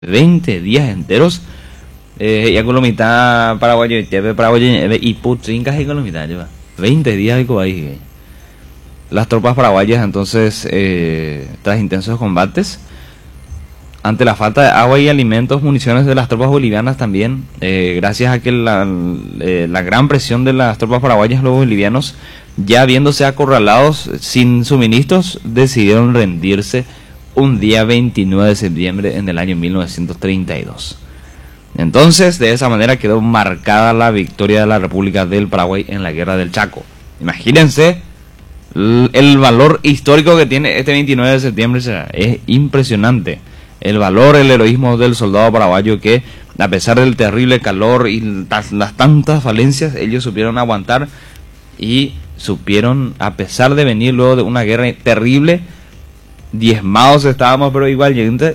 20 días enteros. Ya con la mitad paraguayo y putrincas y con la mitad lleva 20 días y ahí. Las tropas paraguayas entonces, tras intensos combates, ante la falta de agua y alimentos, municiones de las tropas bolivianas también, gracias a que la gran presión de las tropas paraguayas, los bolivianos, ya viéndose acorralados sin suministros, decidieron rendirse un día 29 de septiembre en el año 1932. Entonces, de esa manera quedó marcada la victoria de la República del Paraguay en la Guerra del Chaco. Imagínense el valor histórico que tiene este 29 de septiembre, es impresionante. El valor, el heroísmo del soldado paraguayo que, a pesar del terrible calor y las tantas falencias, ellos supieron aguantar y supieron, a pesar de venir luego de una guerra terrible, diezmados estábamos, pero igual gente,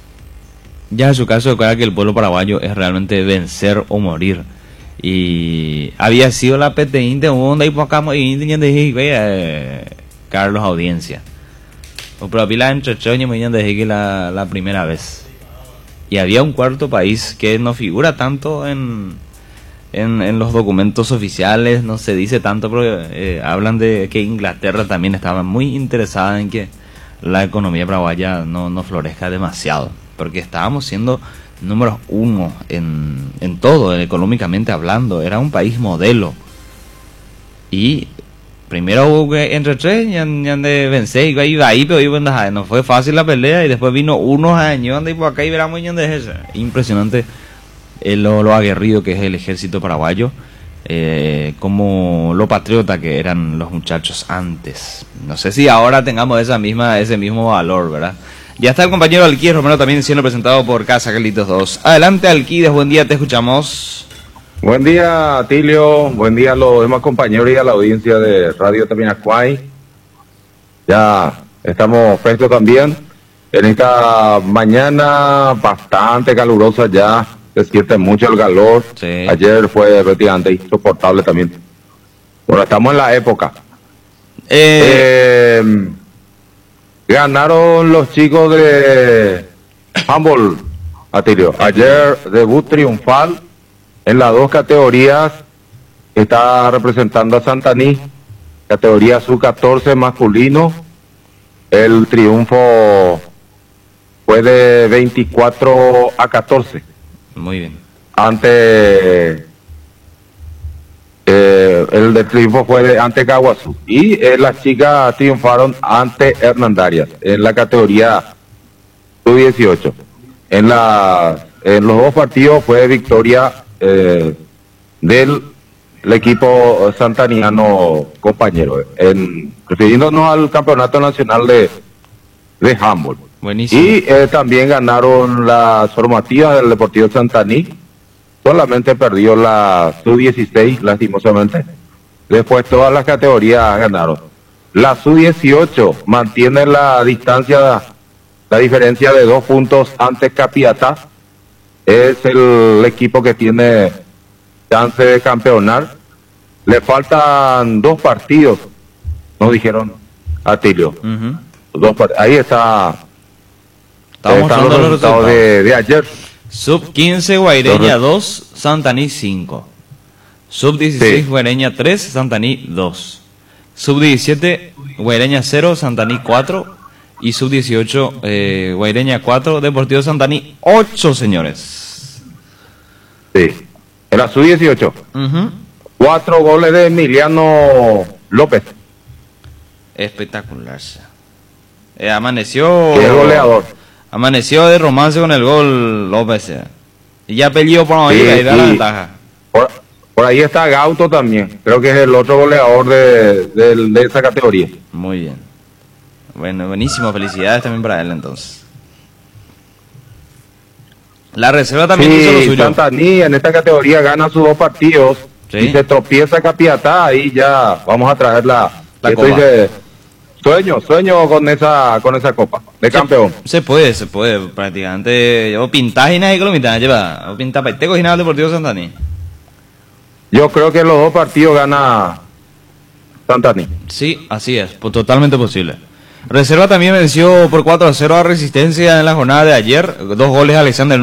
ya en su caso recuerda que el pueblo paraguayo es realmente vencer o morir. Y había sido la PTI de onda y pocamos y Carlos Audiencia. O pero la entrechoña me de que la primera vez. Y había un cuarto país que no figura tanto en los documentos oficiales, no se dice tanto, pero hablan de que Inglaterra también estaba muy interesada en que la economía paraguaya no florezca demasiado, porque estábamos siendo números uno en todo, económicamente hablando. Era un país modelo. Y primero hubo que entre tres y de vencer y iba ahí, pero no fue fácil la pelea, y después vino unos años y por acá y veramos de eso. Impresionante lo aguerrido que es el ejército paraguayo, como lo patriota que eran los muchachos antes. No sé si ahora tengamos ese mismo valor, ¿verdad? Ya está el compañero Alquides Romero también siendo presentado por Casa Carlitos 2. Adelante, Alquides, buen día, te escuchamos. Buen día, Tilio, buen día a los demás compañeros y a la audiencia de Radio Taminacuay. Ya estamos frescos también en esta mañana bastante calurosa, ya se siente mucho el calor. Sí. Ayer fue prácticamente insoportable también. Bueno, estamos en la época. Ganaron los chicos de handball, Atilio. Ayer debut triunfal en las dos categorías. Está representando a Santaní, categoría sub-14 masculino. El triunfo fue de 24-14. Muy bien. Ante el de triunfo fue ante Caguazú. Y las chicas triunfaron ante Hernandarias en la categoría sub-18. En los dos partidos fue victoria del equipo santaniano, compañero, refiriéndonos al campeonato nacional de handball. Buenísimo. Y también ganaron las formativas del Deportivo Santaní. Solamente perdió la sub-16, lastimosamente. Después todas las categorías ganaron. La sub-18 mantiene la distancia, la diferencia de 2 puntos ante Capiatá. Es el equipo que tiene chance de campeonar. Le faltan 2 partidos, nos dijeron, Atilio. Ahí está. Estamos están los resultados de ayer. Sub 15 Guaireña 2, Santaní 5. Sub 16 Sí. Guaireña 3, Santaní 2. Sub 17 Guaireña 0, Santaní 4. Y sub 18 Guaireña 4, Deportivo Santaní 8, señores. Sí. En la sub-18. 4 goles de Emiliano López. Espectacular. Amaneció. Que es goleador. Amaneció de romance con el gol López. Y ya peleó por ahí, ahí da la ventaja. Por ahí está Gauto también. Creo que es el otro goleador de esa categoría. Muy bien. Bueno, buenísimo. Felicidades también para él entonces. La reserva también hizo lo suyo. Santaní en esta categoría gana sus 2 partidos. Sí. Y se tropieza Capiatá. Ahí ya vamos a traer la copa. Sueño con esa copa de campeón. Se puede prácticamente. Yo pintás y nadie que lo mitad lleva. O pinta Paiteco y nada Deportivo Santaní. Yo creo que los 2 partidos gana Santaní. Sí, así es, totalmente posible. Reserva también venció por 4-0 a Resistencia en la jornada de ayer. 2 goles a Alexander